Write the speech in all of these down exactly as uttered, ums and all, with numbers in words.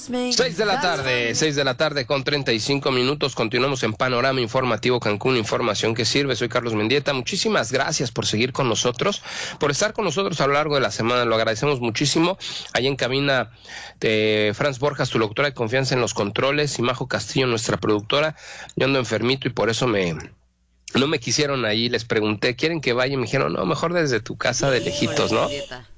Seis de la tarde, seis de la tarde con treinta y cinco minutos. Continuamos en Panorama Informativo Cancún, información que sirve. Soy Carlos Mendieta. Muchísimas gracias por seguir con nosotros, por estar con nosotros a lo largo de la semana. Lo agradecemos muchísimo. Ahí en cabina de Franz Borjas, tu locutora de confianza en los controles, y Majo Castillo, nuestra productora. Yo ando enfermito y por eso me... no me quisieron ahí. Les pregunté, ¿quieren que vaya? Y me dijeron, no, mejor desde tu casa de lejitos, ¿no?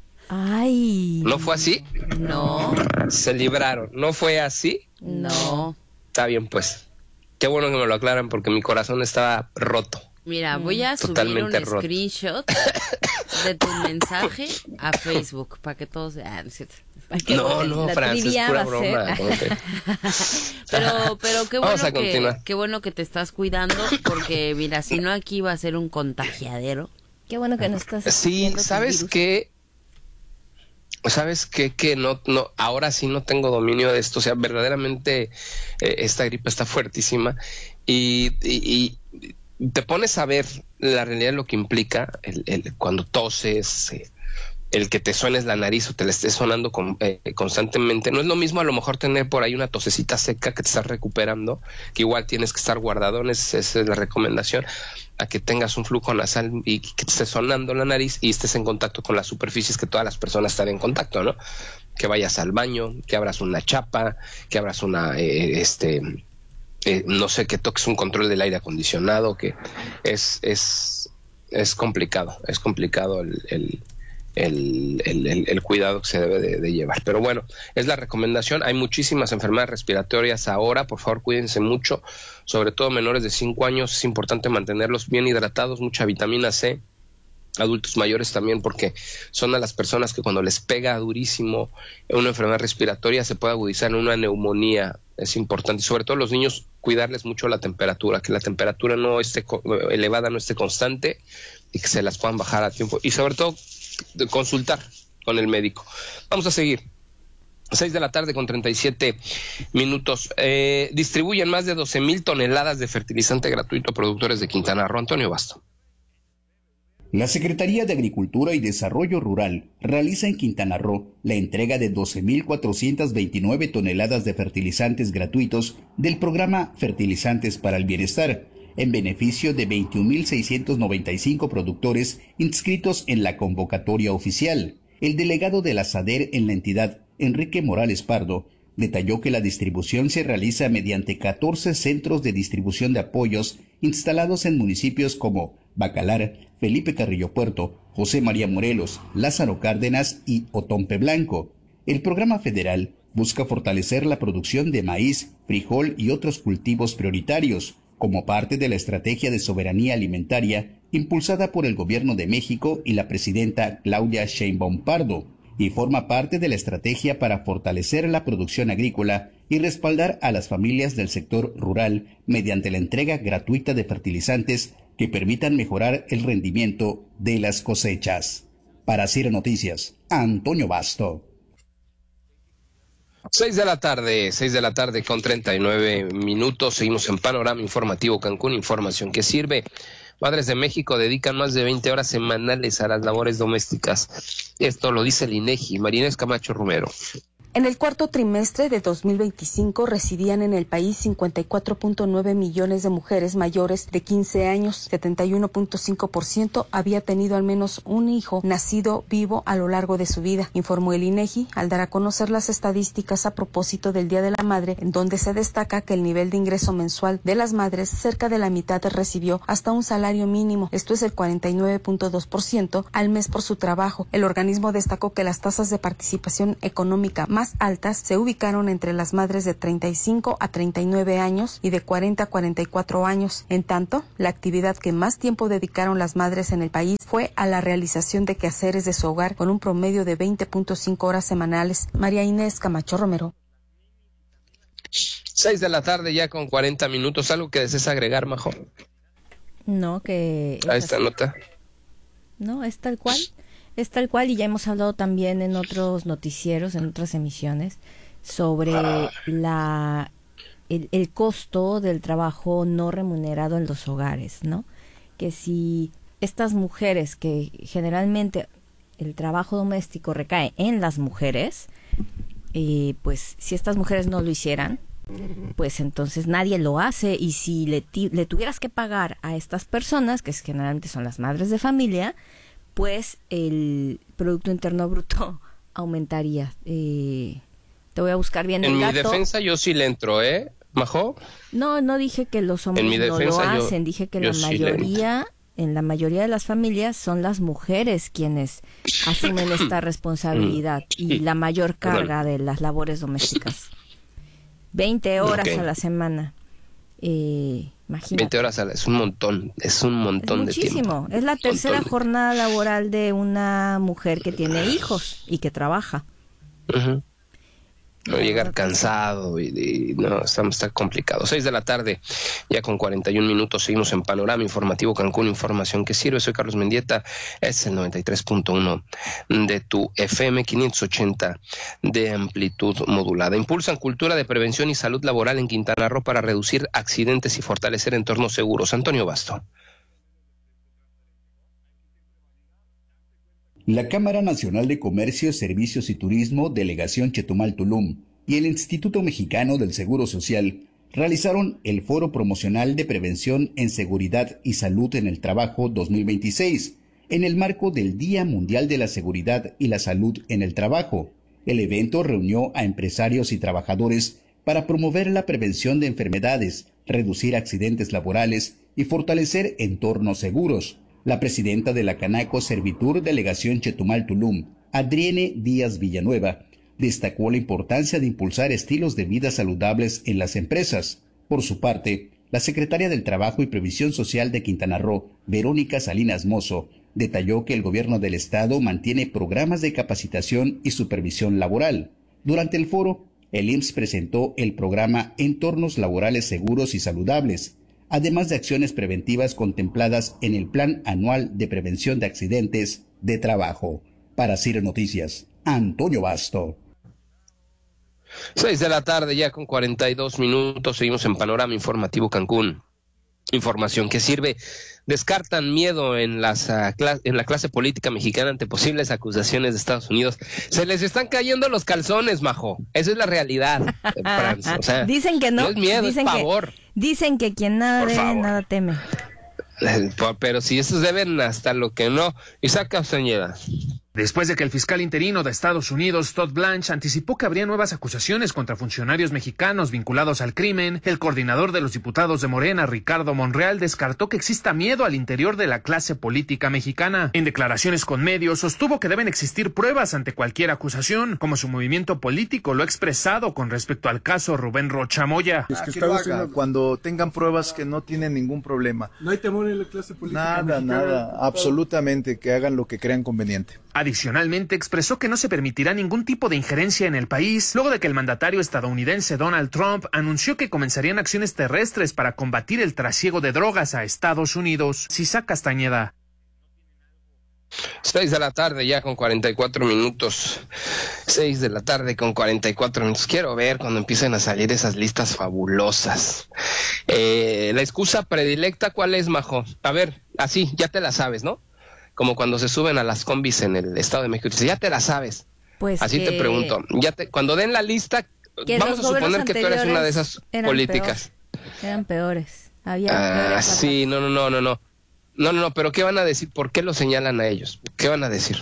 Ay. ¿No fue así? No. Se libraron. ¿No fue así? No. Está bien, pues. Qué bueno que me lo aclaran porque mi corazón estaba roto. Mira, voy a Totalmente subir un roto. screenshot de tu mensaje a Facebook para que todos vean. Ah, no, no, Francis, es pura broma. Que... pero, pero qué Vamos bueno a que, continuar. qué bueno que te estás cuidando, porque mira, si no aquí va a ser un contagiadero. Qué bueno que no estás. Sí, ¿sabes qué? ¿Sabes qué? Que no, no, ahora sí no tengo dominio de esto. O sea, verdaderamente eh, esta gripe está fuertísima y, y, y te pones a ver la realidad de lo que implica el, el, cuando toses, eh, el que te suenes la nariz o te la estés sonando con, eh, constantemente. No es lo mismo a lo mejor tener por ahí una tosecita seca que te estás recuperando, que igual tienes que estar guardado, esa es la recomendación, a que tengas un flujo nasal y que te esté sonando la nariz y estés en contacto con las superficies que todas las personas están en contacto, ¿no? Que vayas al baño, que abras una chapa, que abras una, eh, este, eh, no sé, que toques un control del aire acondicionado, que es, es, es complicado, es complicado el, el El, el, el, el cuidado que se debe de, de llevar. Pero bueno, es la recomendación. Hay muchísimas enfermedades respiratorias ahora, por favor cuídense mucho, sobre todo menores de cinco años, es importante mantenerlos bien hidratados, mucha vitamina C, adultos mayores también, porque son a las personas que cuando les pega durísimo una enfermedad respiratoria se puede agudizar en una neumonía. Es importante, sobre todo los niños, cuidarles mucho la temperatura, que la temperatura no esté elevada, no esté constante, y que se las puedan bajar a tiempo, y sobre todo de consultar con el médico. Vamos a seguir. Seis de la tarde con treinta y siete minutos. Eh, distribuyen más de doce mil toneladas de fertilizante gratuito a productores de Quintana Roo. Antonio Basto. La Secretaría de Agricultura y Desarrollo Rural realiza en Quintana Roo la entrega de doce mil cuatrocientas veintinueve toneladas de fertilizantes gratuitos del programa Fertilizantes para el Bienestar, en beneficio de veintiún mil seiscientos noventa y cinco productores inscritos en la convocatoria oficial. El delegado de la SADER en la entidad, Enrique Morales Pardo, detalló que la distribución se realiza mediante catorce centros de distribución de apoyos instalados en municipios como Bacalar, Felipe Carrillo Puerto, José María Morelos, Lázaro Cárdenas y Otompe Blanco. El programa federal busca fortalecer la producción de maíz, frijol y otros cultivos prioritarios, como parte de la estrategia de soberanía alimentaria impulsada por el Gobierno de México y la presidenta Claudia Sheinbaum Pardo, y forma parte de la estrategia para fortalecer la producción agrícola y respaldar a las familias del sector rural mediante la entrega gratuita de fertilizantes que permitan mejorar el rendimiento de las cosechas. Para Ciro Noticias, Antonio Basto. Seis de la tarde, seis de la tarde con treinta y nueve minutos. Seguimos en Panorama Informativo Cancún, información que sirve. Madres de México dedican más de veinte horas semanales a las labores domésticas. Esto lo dice el INEGI. María Inés Camacho Romero. En el cuarto trimestre de dos mil veinticinco residían en el país cincuenta y cuatro punto nueve millones de mujeres mayores de quince años. setenta y uno punto cinco por ciento había tenido al menos un hijo nacido vivo a lo largo de su vida, informó el INEGI al dar a conocer las estadísticas a propósito del Día de la Madre, en donde se destaca que el nivel de ingreso mensual de las madres, cerca de la mitad recibió hasta un salario mínimo, esto es el cuarenta y nueve punto dos por ciento al mes por su trabajo. El organismo destacó que las tasas de participación económica más altas se ubicaron entre las madres de treinta y cinco a treinta y nueve años y de cuarenta a cuarenta y cuatro años. En tanto, la actividad que más tiempo dedicaron las madres en el país fue a la realización de quehaceres de su hogar, con un promedio de veinte punto cinco horas semanales. María Inés Camacho Romero. Seis de la tarde ya con cuarenta minutos. ¿Algo que desees agregar, Majo? No, que... A esta nota. No, es tal cual. Es tal cual, y ya hemos hablado también en otros noticieros, en otras emisiones, sobre la el, el costo del trabajo no remunerado en los hogares, ¿no? Que si estas mujeres, que generalmente el trabajo doméstico recae en las mujeres, eh, pues si estas mujeres no lo hicieran, pues entonces nadie lo hace, y si le, ti- le tuvieras que pagar a estas personas, que es, generalmente son las madres de familia, pues el Producto Interno Bruto aumentaría. Eh, te voy a buscar bien en el mi dato. defensa yo sí le entro, ¿eh, Majo? No, no dije que los hombres En mi no lo defensa, yo- hacen, dije que yo la sí le mayoría, en la mayoría de las familias son las mujeres quienes asumen esta responsabilidad y la mayor carga de las labores domésticas. veinte horas Ok. a la semana. Eh, imagínate. veinte horas a la, es un montón, es un montón Es de tiempo. muchísimo. Es la tercera Montón. jornada laboral de una mujer que tiene hijos y que trabaja. Ujú. No No, llegar no, cansado y, y no, está, está complicado. Seis de la tarde, ya con cuarenta y un minutos, seguimos en Panorama Informativo Cancún, información que sirve. Soy Carlos Mendieta, es el noventa y tres punto uno de tu F M, quinientos ochenta de amplitud modulada. Impulsan cultura de prevención y salud laboral en Quintana Roo para reducir accidentes y fortalecer entornos seguros. Antonio Basto. La Cámara Nacional de Comercio, Servicios y Turismo, Delegación Chetumal Tulum, y el Instituto Mexicano del Seguro Social realizaron el Foro Promocional de Prevención en Seguridad y Salud en el Trabajo dos mil veintiséis, en el marco del Día Mundial de la Seguridad y la Salud en el Trabajo. El evento reunió a empresarios y trabajadores para promover la prevención de enfermedades, reducir accidentes laborales y fortalecer entornos seguros. La presidenta de la Canaco Servitur Delegación Chetumal Tulum, Adrienne Díaz Villanueva, destacó la importancia de impulsar estilos de vida saludables en las empresas. Por su parte, la secretaria del Trabajo y Previsión Social de Quintana Roo, Verónica Salinas Mozo, detalló que el gobierno del estado mantiene programas de capacitación y supervisión laboral. Durante el foro, el I M S S presentó el programa Entornos Laborales Seguros y Saludables, además de acciones preventivas contempladas en el Plan Anual de Prevención de Accidentes de Trabajo. Para CIRE Noticias, Antonio Basto. Seis de la tarde, ya con cuarenta y dos minutos, seguimos en Panorama Informativo Cancún. Información que sirve. Descartan miedo en, las, uh, clas- en la clase política mexicana ante posibles acusaciones de Estados Unidos. Se les están cayendo los calzones, Majo. Esa es la realidad, Franz. O sea, dicen que no, no es miedo, dicen es que, pavor. dicen que quien nada Por debe, favor. nada teme. Eh, Pero si esos deben hasta lo que no. Isaac Castañeda. Después de que el fiscal interino de Estados Unidos, Todd Blanche, anticipó que habría nuevas acusaciones contra funcionarios mexicanos vinculados al crimen, el coordinador de los diputados de Morena, Ricardo Monreal, descartó que exista miedo al interior de la clase política mexicana. En declaraciones con medios, sostuvo que deben existir pruebas ante cualquier acusación, como su movimiento político lo ha expresado con respecto al caso Rubén Rocha Moya. Es que está diciendo cuando tengan pruebas que no tienen ningún problema. No hay temor en la clase política Nada, mexicana. nada, absolutamente, que hagan lo que crean conveniente. Adicionalmente, expresó que no se permitirá ningún tipo de injerencia en el país, luego de que el mandatario estadounidense Donald Trump anunció que comenzarían acciones terrestres para combatir el trasiego de drogas a Estados Unidos. Isaac Castañeda. Seis de la tarde, ya con cuarenta y cuatro minutos. Seis de la tarde con cuarenta y cuatro minutos. Quiero ver cuando empiecen a salir esas listas fabulosas. Eh, la excusa predilecta, ¿cuál es, Majo? A ver, así, ya te la sabes, ¿no? Como cuando se suben a las combis en el Estado de México. Ya te la sabes. Pues así que, te pregunto. Ya te, cuando den la lista, vamos a suponer que tú eres una de esas políticas. Peor, eran peores. Había Ah, peores sí, no, no, no, no, no. No, no, no, pero ¿qué van a decir? ¿Por qué lo señalan a ellos? ¿Qué van a decir?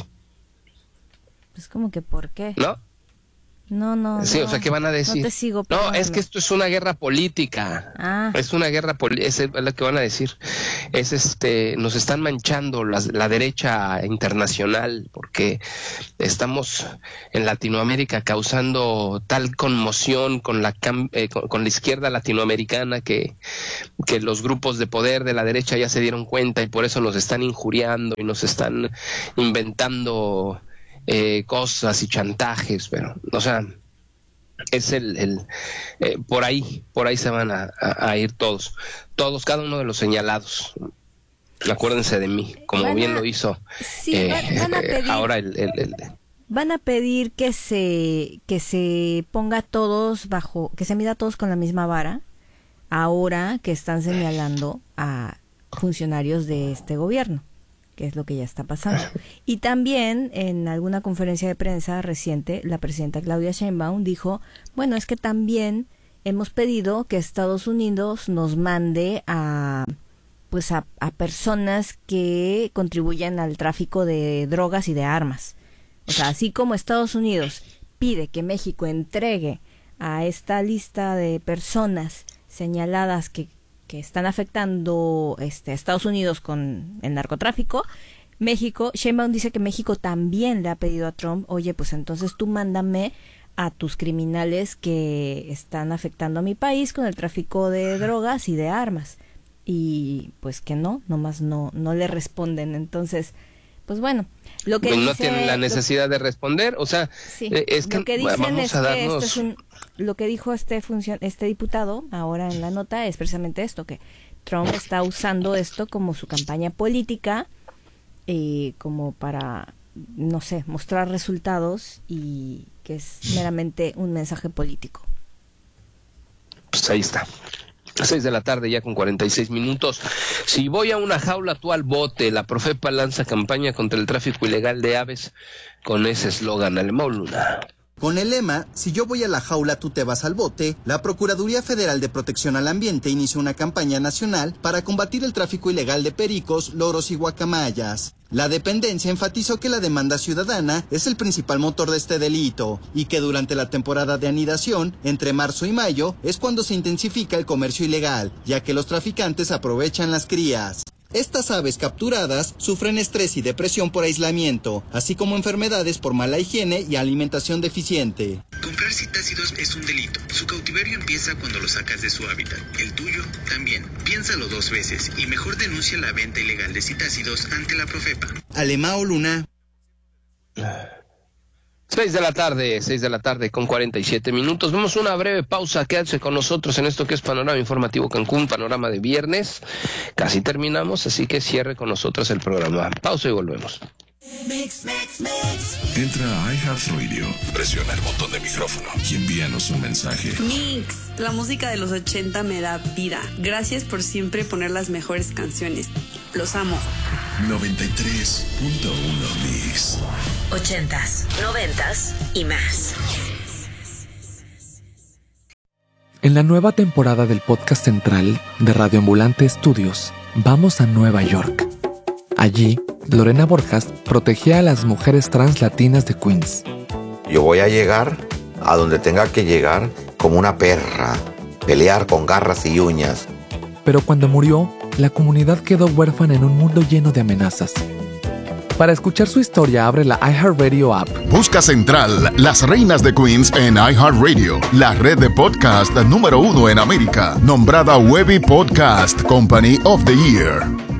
Pues como que ¿por qué? ¿No? No, no, Sí, no. o sea, ¿qué van a decir? No te sigo. No, perdóname. es que esto es una guerra política. Ah. Es una guerra política, es lo que van a decir. Es este, nos están manchando las, la derecha internacional porque estamos en Latinoamérica causando tal conmoción con la cam- eh, con, con la izquierda latinoamericana que, que los grupos de poder de la derecha ya se dieron cuenta y por eso nos están injuriando y nos están inventando Eh, cosas y chantajes, pero, o sea, es el, el eh, por ahí, por ahí se van a, a, a ir todos, todos, cada uno de los señalados. Acuérdense de mí, como Van bien a- lo hizo sí, eh, van- van a eh, pedir- ahora el, el, el- Van a pedir que se que se ponga a todos bajo, que se mida a todos con la misma vara, ahora que están señalando a funcionarios de este gobierno. que es lo que ya está pasando. Y también en alguna conferencia de prensa reciente, la presidenta Claudia Sheinbaum dijo, bueno, es que también hemos pedido que Estados Unidos nos mande a pues a, a personas que contribuyan al tráfico de drogas y de armas. O sea, así como Estados Unidos pide que México entregue a esta lista de personas señaladas que, que están afectando este, a Estados Unidos con el narcotráfico, México, Sheinbaum dice que México también le ha pedido a Trump, oye, pues entonces tú mándame a tus criminales que están afectando a mi país con el tráfico de drogas y de armas. Y pues que no, nomás no, no le responden. Entonces, pues bueno, lo que pues dice, no tienen la necesidad lo, de responder, o sea, sí, es que, lo que dicen vamos es a que darnos... esto es un, lo que dijo este funcion, este diputado ahora en la nota es precisamente esto, que Trump está usando esto como su campaña política, eh, como para, no sé, mostrar resultados, y que es meramente un mensaje político. Pues ahí está. seis de la tarde ya con cuarenta y seis minutos. Si voy a una jaula, tú al bote. La Profepa lanza campaña contra el tráfico ilegal de aves con ese eslogan. Alemão Luna. Con el lema, si yo voy a la jaula, tú te vas al bote, la Procuraduría Federal de Protección al Ambiente inició una campaña nacional para combatir el tráfico ilegal de pericos, loros y guacamayas. La dependencia enfatizó que la demanda ciudadana es el principal motor de este delito y que durante la temporada de anidación, entre marzo y mayo, es cuando se intensifica el comercio ilegal, ya que los traficantes aprovechan las crías. Estas aves capturadas sufren estrés y depresión por aislamiento, así como enfermedades por mala higiene y alimentación deficiente. Comprar citácidos es un delito. Su cautiverio empieza cuando lo sacas de su hábitat. El tuyo también. Piénsalo dos veces y mejor denuncia la venta ilegal de citácidos ante la Profepa. Alemão Luna. seis de la tarde, seis de la tarde con cuarenta y siete minutos. Vamos a una breve pausa. Quédense con nosotros en esto que es Panorama Informativo Cancún, panorama de viernes. Casi terminamos, así que cierre con nosotros el programa. Pausa y volvemos. Mix, mix, mix. Entra a iHeartRadio, presiona el botón de micrófono y envíanos un mensaje. Mix, la música de los ochenta me da vida. Gracias por siempre poner las mejores canciones. Los amo. noventa y tres punto uno Mix. Ochentas, noventas y más. En la nueva temporada del podcast central de Radio Ambulante Estudios, vamos a Nueva York. Allí, Lorena Borjas protegía a las mujeres trans latinas de Queens. Yo voy a llegar a donde tenga que llegar como una perra, pelear con garras y uñas. Pero cuando murió, la comunidad quedó huérfana en un mundo lleno de amenazas. Para escuchar su historia, abre la iHeartRadio app. Busca Central, Las Reinas de Queens en iHeartRadio, la red de podcast número uno en América, nombrada Webby Podcast Company of the Year.